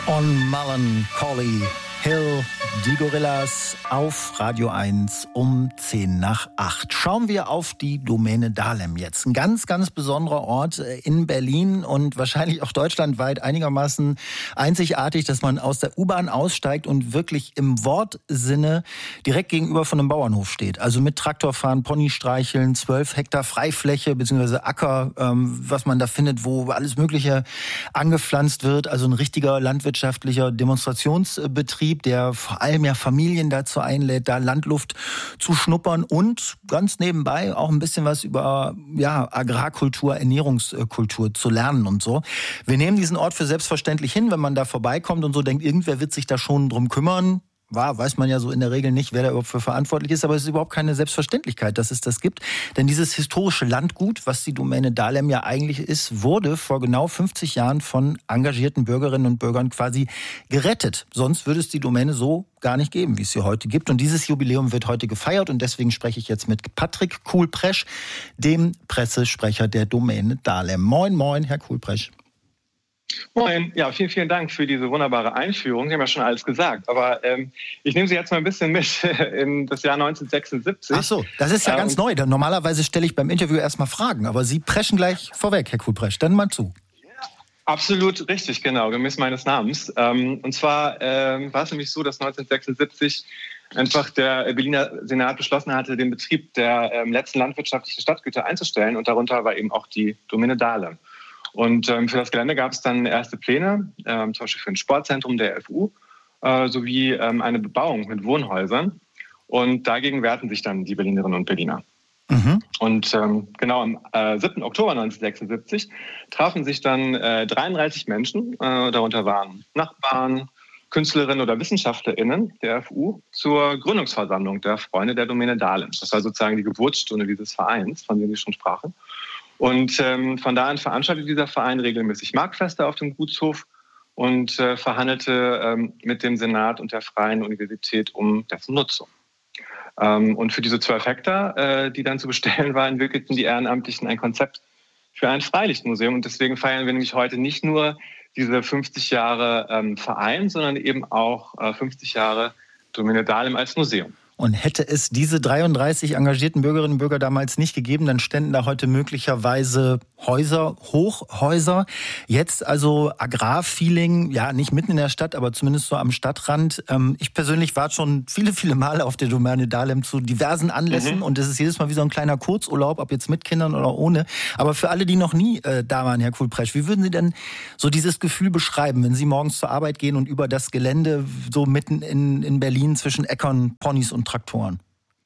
On Melancholy Hill, die Gorillas auf Radio 1 um 7:50. Schauen wir auf die Domäne Dahlem jetzt. Ein ganz, ganz besonderer Ort in Berlin und wahrscheinlich auch deutschlandweit einigermaßen einzigartig, dass man aus der U-Bahn aussteigt und wirklich im Wortsinne direkt gegenüber von einem Bauernhof steht. Also mit Traktorfahren, Pony streicheln, 12 Hektar Freifläche bzw. Acker, was man da findet, wo alles Mögliche angepflanzt wird. Also ein richtiger landwirtschaftlicher Demonstrationsbetrieb, der vor allem ja Familien dazu einlädt, da Landluft zu schnuppern und ganz nebenbei auch ein bisschen was über Agrarkultur, Ernährungskultur zu lernen und so. Wir nehmen diesen Ort für selbstverständlich hin, wenn man da vorbeikommt und so denkt, irgendwer wird sich da schon drum kümmern. Weiß man ja so in der Regel nicht, wer da überhaupt für verantwortlich ist, aber es ist überhaupt keine Selbstverständlichkeit, dass es das gibt. Denn dieses historische Landgut, was die Domäne Dahlem ja eigentlich ist, wurde vor genau 50 Jahren von engagierten Bürgerinnen und Bürgern quasi gerettet. Sonst würde es die Domäne so gar nicht geben, wie es sie heute gibt. Und dieses Jubiläum wird heute gefeiert und deswegen spreche ich jetzt mit Patrick Kuhlpresch, dem Pressesprecher der Domäne Dahlem. Moin, moin, Herr Kuhlpresch. Moin, ja, vielen, vielen Dank für diese wunderbare Einführung. Sie haben ja schon alles gesagt, aber ich nehme Sie jetzt mal ein bisschen mit in das Jahr 1976. Ach so, das ist ja ganz neu. Normalerweise stelle ich beim Interview erstmal Fragen, aber Sie preschen gleich vorweg, Herr Kuhlpresch. Dann mal zu. Absolut richtig, genau, gemäß meines Namens. Und zwar war es nämlich so, dass 1976 einfach der Berliner Senat beschlossen hatte, den Betrieb der letzten landwirtschaftlichen Stadtgüter einzustellen und darunter war eben auch die Domäne Dahlem. Und für das Gelände gab es dann erste Pläne, zum Beispiel für ein Sportzentrum der FU, sowie eine Bebauung mit Wohnhäusern. Und dagegen wehrten sich dann die Berlinerinnen und Berliner. Mhm. Und genau am 7. Oktober 1976 trafen sich dann 33 Menschen, darunter waren Nachbarn, Künstlerinnen oder WissenschaftlerInnen der FU, zur Gründungsversammlung der Freunde der Domäne Dahlem. Das war sozusagen die Geburtsstunde dieses Vereins, von dem Sie schon sprachen. Und von da an veranstaltete dieser Verein regelmäßig Marktfeste auf dem Gutshof und verhandelte mit dem Senat und der Freien Universität um dessen Nutzung. Und für diese 12 Hektar, die dann zu bestellen waren, entwickelten die Ehrenamtlichen ein Konzept für ein Freilichtmuseum. Und deswegen feiern wir nämlich heute nicht nur diese 50 Jahre Verein, sondern eben auch 50 Jahre Domäne Dahlem als Museum. Und hätte es diese 33 engagierten Bürgerinnen und Bürger damals nicht gegeben, dann ständen da heute möglicherweise Häuser, Hochhäuser. Jetzt also Agrarfeeling, ja nicht mitten in der Stadt, aber zumindest so am Stadtrand. Ich persönlich war schon viele, viele Male auf der Domäne Dahlem zu diversen Anlässen und es ist jedes Mal wie so ein kleiner Kurzurlaub, ob jetzt mit Kindern oder ohne. Aber für alle, die noch nie da waren, Herr Kuhlpresch, wie würden Sie denn so dieses Gefühl beschreiben, wenn Sie morgens zur Arbeit gehen und über das Gelände so mitten in Berlin zwischen Äckern, Ponys und Traktoren?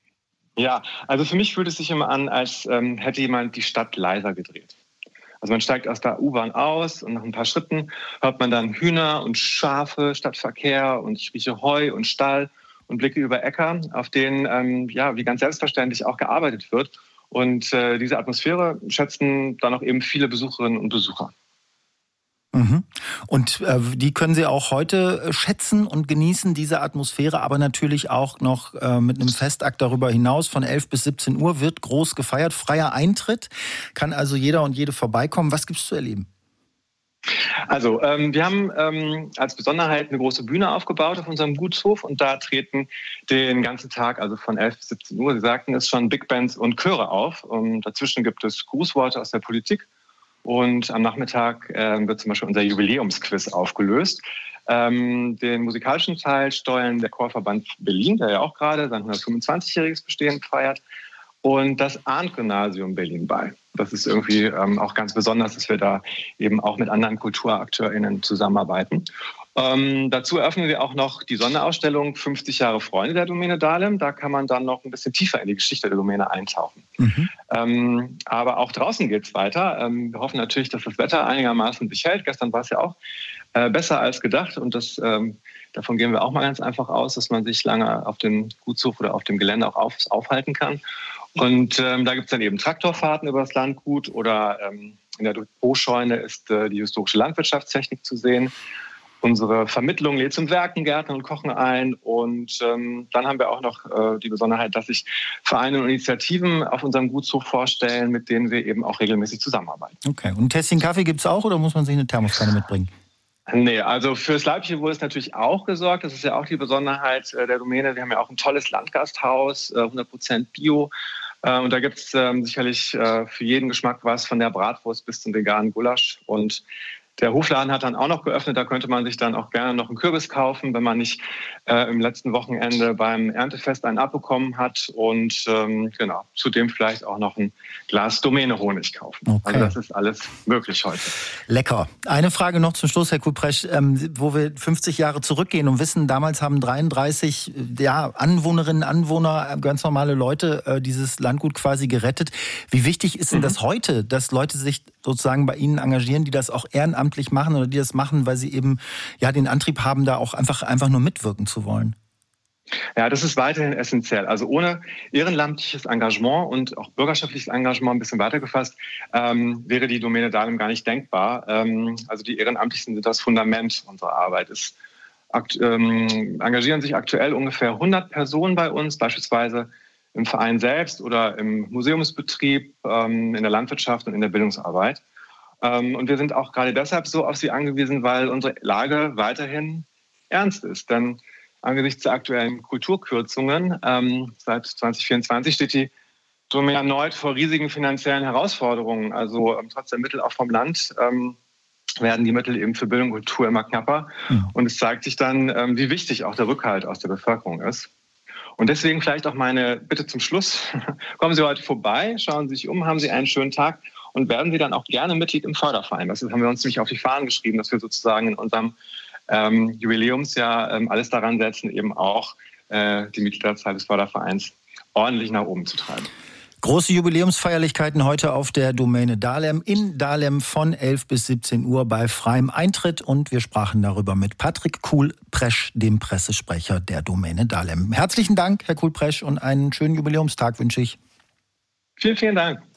Ja, also für mich fühlt es sich immer an, als hätte jemand die Stadt leiser gedreht. Also man steigt aus der U-Bahn aus und nach ein paar Schritten hört man dann Hühner und Schafe statt Verkehr und ich rieche Heu und Stall und blicke über Äcker, auf denen wie ganz selbstverständlich auch gearbeitet wird. Und diese Atmosphäre schätzen dann auch eben viele Besucherinnen und Besucher. Mhm. Und die können Sie auch heute schätzen und genießen, diese Atmosphäre, aber natürlich auch noch mit einem Festakt darüber hinaus. Von 11 bis 17 Uhr wird groß gefeiert, freier Eintritt, kann also jeder und jede vorbeikommen. Was gibt's zu erleben? Also wir haben als Besonderheit eine große Bühne aufgebaut auf unserem Gutshof und da treten den ganzen Tag, also von 11 bis 17 Uhr, Sie sagten es schon, Big Bands und Chöre auf. Dazwischen gibt es Grußworte aus der Politik. Und am Nachmittag wird zum Beispiel unser Jubiläumsquiz aufgelöst. Den musikalischen Teil steuern der Chorverband Berlin, der ja auch gerade sein 125-jähriges Bestehen feiert, und das Arndt-Gymnasium Berlin bei. Das ist irgendwie auch ganz besonders, dass wir da eben auch mit anderen KulturakteurInnen zusammenarbeiten. Dazu eröffnen wir auch noch die Sonderausstellung 50 Jahre Freunde der Domäne Dahlem. Da kann man dann noch ein bisschen tiefer in die Geschichte der Domäne eintauchen. Aber auch draußen geht es weiter. Wir hoffen natürlich, dass das Wetter einigermaßen sich hält. Gestern war es ja auch besser als gedacht. Und davon gehen wir auch mal ganz einfach aus, dass man sich lange auf dem Gutshof oder auf dem Gelände auch aufhalten kann. Und da gibt es dann eben Traktorfahrten über das Landgut oder in der Depotscheune ist die historische Landwirtschaftstechnik zu sehen. Unsere Vermittlung lädt zum Werken, Gärtnern und Kochen ein. Und dann haben wir auch noch die Besonderheit, dass sich Vereine und Initiativen auf unserem Gutshof vorstellen, mit denen wir eben auch regelmäßig zusammenarbeiten. Okay. Und ein Tässchen Kaffee gibt es auch oder muss man sich eine Thermoskanne mitbringen? Nee, also fürs leibliche Wohl ist natürlich auch gesorgt. Das ist ja auch die Besonderheit der Domäne. Wir haben ja auch ein tolles Landgasthaus, 100% Bio. Und da gibt es sicherlich für jeden Geschmack was, von der Bratwurst bis zum veganen Gulasch. Und der Hofladen hat dann auch noch geöffnet. Da könnte man sich dann auch gerne noch einen Kürbis kaufen, wenn man nicht im letzten Wochenende beim Erntefest einen abbekommen hat. Und genau, zudem vielleicht auch noch ein Glas Domäne-Honig kaufen. Okay. Also das ist alles möglich heute. Lecker. Eine Frage noch zum Schluss, Herr Kuhlpresch, wo wir 50 Jahre zurückgehen und wissen, damals haben 33 Anwohnerinnen, Anwohner, ganz normale Leute dieses Landgut quasi gerettet. Wie wichtig ist denn das heute, dass Leute sich sozusagen bei Ihnen engagieren, die das auch ehrenamtlich machen oder die das machen, weil sie eben den Antrieb haben, da auch einfach nur mitwirken zu wollen? Ja, das ist weiterhin essentiell. Also ohne ehrenamtliches Engagement und auch bürgerschaftliches Engagement, ein bisschen weitergefasst, wäre die Domäne Dahlem gar nicht denkbar. Also die Ehrenamtlichen sind das Fundament unserer Arbeit. Es engagieren sich aktuell ungefähr 100 Personen bei uns, beispielsweise im Verein selbst oder im Museumsbetrieb, in der Landwirtschaft und in der Bildungsarbeit. Und wir sind auch gerade deshalb so auf sie angewiesen, weil unsere Lage weiterhin ernst ist. Denn angesichts der aktuellen Kulturkürzungen seit 2024 steht die Domäne erneut vor riesigen finanziellen Herausforderungen. Also trotz der Mittel auch vom Land werden die Mittel eben für Bildung und Kultur immer knapper. Ja. Und es zeigt sich dann, wie wichtig auch der Rückhalt aus der Bevölkerung ist. Und deswegen vielleicht auch meine Bitte zum Schluss. Kommen Sie heute vorbei, schauen Sie sich um, haben Sie einen schönen Tag und werden Sie dann auch gerne Mitglied im Förderverein. Das haben wir uns nämlich auf die Fahnen geschrieben, dass wir sozusagen in unserem Jubiläumsjahr alles daran setzen, eben auch die Mitgliederzahl des Fördervereins ordentlich nach oben zu treiben. Große Jubiläumsfeierlichkeiten heute auf der Domäne Dahlem in Dahlem von 11 bis 17 Uhr bei freiem Eintritt. Und wir sprachen darüber mit Patrick Kuhlpresch, dem Pressesprecher der Domäne Dahlem. Herzlichen Dank, Herr Kuhlpresch, und einen schönen Jubiläumstag wünsche ich. Vielen, vielen Dank.